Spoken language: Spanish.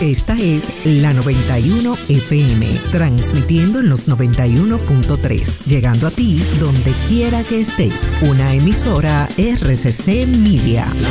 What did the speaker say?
Esta es la 91 FM, transmitiendo en los 91.3, llegando a ti donde quiera que estés. Una emisora RCC Media. La